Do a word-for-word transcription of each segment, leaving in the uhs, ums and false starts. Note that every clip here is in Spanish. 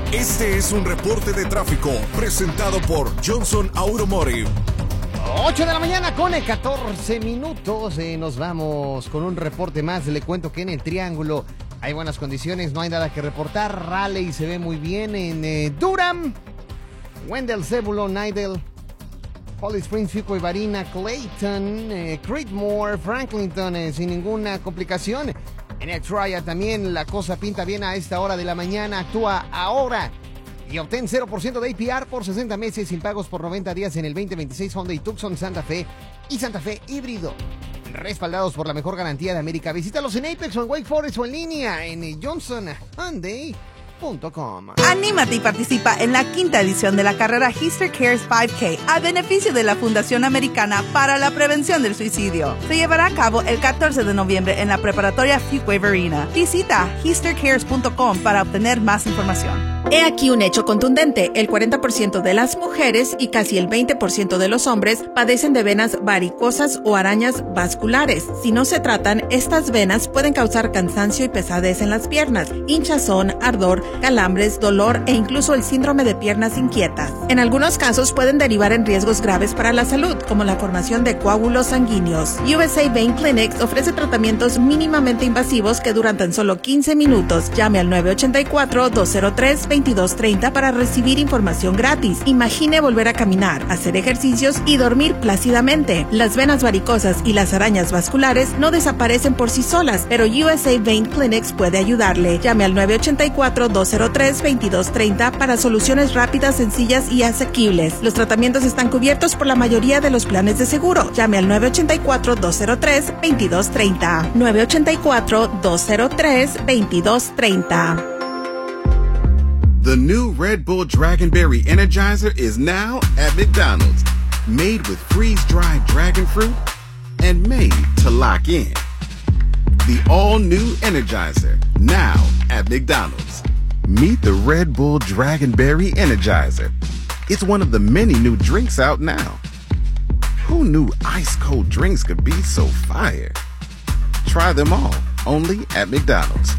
Este es un reporte de tráfico presentado por Johnson Automotive. ocho de la mañana con catorce minutos. Eh, nos vamos con un reporte más. Le cuento que en el Triángulo hay buenas condiciones, no hay nada que reportar. Raleigh se ve muy bien en eh, Durham, Wendell, Zebulon, Nidell, Holly Springs, Fuquay, Varina, Clayton, eh, Creedmoor, Franklinton, eh, sin ninguna complicación. En el Triad también la cosa pinta bien a esta hora de la mañana. Actúa ahora y obtén cero por ciento de A P R por sesenta meses sin pagos por noventa días en el veinte veintiséis Hyundai Tucson, Santa Fe y Santa Fe híbrido. Respaldados por la mejor garantía de América. Visítalos en Apex o en Wake Forest o en línea en johnson hyundai punto com. Anímate y participa en la quinta edición de la carrera Hister Cares cinco K a beneficio de la Fundación Americana para la Prevención del Suicidio. Se llevará a cabo el catorce de noviembre en la preparatoria Fuquay Varina. Visita hister cares punto com para obtener más información. He aquí un hecho contundente. El cuarenta por ciento de las mujeres y casi el veinte por ciento de los hombres padecen de venas varicosas o arañas vasculares. Si no se tratan, estas venas pueden causar cansancio y pesadez en las piernas, hinchazón, ardor, calambres, dolor e incluso el síndrome de piernas inquietas. En algunos casos pueden derivar en riesgos graves para la salud, como la formación de coágulos sanguíneos. U S A Vein Clinics ofrece tratamientos mínimamente invasivos que duran tan solo quince minutos. Llame al nueve ocho cuatro, dos cero tres, veintidós treinta para recibir información gratis. Imagine volver a caminar, hacer ejercicios y dormir plácidamente. Las venas varicosas y las arañas vasculares no desaparecen por sí solas, pero U S A Vein Clinics puede ayudarle. Llame al nueve ocho cuatro, dos cero tres, veintidós treinta para soluciones rápidas, sencillas y asequibles. Los tratamientos están cubiertos por la mayoría de los planes de seguro. Llame al nueve ocho cuatro, dos cero tres, veintidós treinta. nueve ocho cuatro, dos cero tres, veintidós treinta. The new Red Bull Dragonberry Energizer is now at McDonald's. Made with freeze-dried dragon fruit and made to lock in. The all-new Energizer, now at McDonald's. Meet the Red Bull Dragonberry Energizer. It's one of the many new drinks out now. Who knew ice-cold drinks could be so fire? Try them all, only at McDonald's.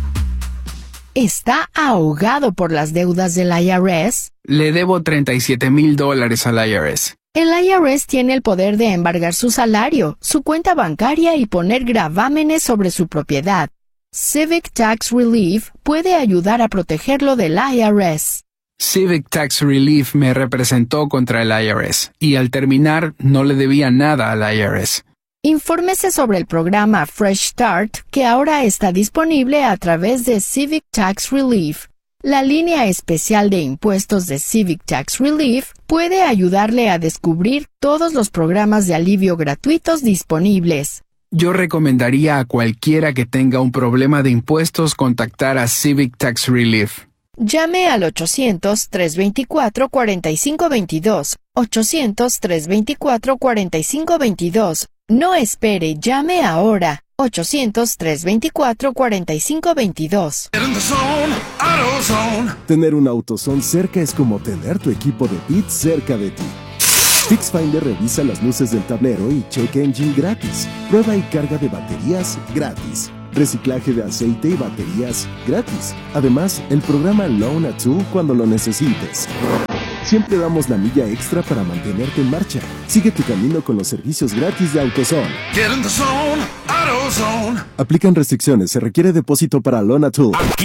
¿Está ahogado por las deudas del I R S? Le debo treinta y siete mil dólares al I R S. El I R S tiene el poder de embargar su salario, su cuenta bancaria y poner gravámenes sobre su propiedad. Civic Tax Relief puede ayudar a protegerlo del I R S. Civic Tax Relief me representó contra el I R S y al terminar no le debía nada al I R S. Infórmese sobre el programa Fresh Start, que ahora está disponible a través de Civic Tax Relief. La línea especial de impuestos de Civic Tax Relief puede ayudarle a descubrir todos los programas de alivio gratuitos disponibles. Yo recomendaría a cualquiera que tenga un problema de impuestos contactar a Civic Tax Relief. Llame al ochocientos, tres veinticuatro, cuarenta y cinco veintidós, ochocientos, tres veinticuatro, cuarenta y cinco veintidós. No espere, llame ahora. ochocientos, tres veinticuatro, cuarenta y cinco veintidós. Tener un AutoZone cerca es como tener tu equipo de pits cerca de ti. FixFinder revisa las luces del tablero y check engine gratis. Prueba y carga de baterías gratis. Reciclaje de aceite y baterías gratis. Además, el programa Loan a Tool cuando lo necesites. Siempre damos la milla extra para mantenerte en marcha. Sigue tu camino con los servicios gratis de AutoZone. Get in the zone, AutoZone. Aplican restricciones. Se requiere depósito para Loan a Tool.